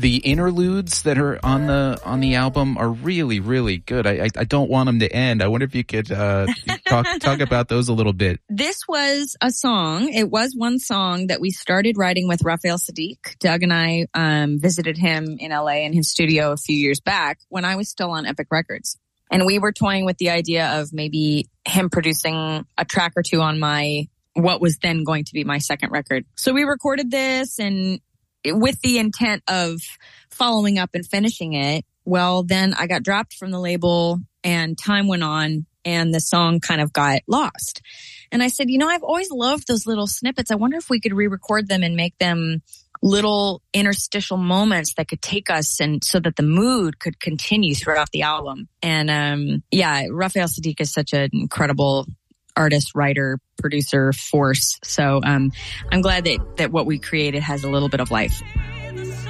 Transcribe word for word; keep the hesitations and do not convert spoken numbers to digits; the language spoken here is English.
the interludes that are on the on the album are really, really good. I I, I don't want them to end. I wonder if you could uh, talk talk about those a little bit. This was a song. It was one song that we started writing with Raphael Saadiq. Doug and I um, visited him in L A in his studio a few years back when I was still on Epic Records. And we were toying with the idea of maybe him producing a track or two on my, what was then going to be my second record. So we recorded this and with the intent of following up and finishing it. Well, then I got dropped from the label and time went on and the song kind of got lost. And I said, you know, I've always loved those little snippets. I wonder if we could re-record them and make them little interstitial moments that could take us and so that the mood could continue throughout the album. And um yeah, Raphael Saadiq is such an incredible artist, writer, producer, force. So um I'm glad that, that what we created has a little bit of life.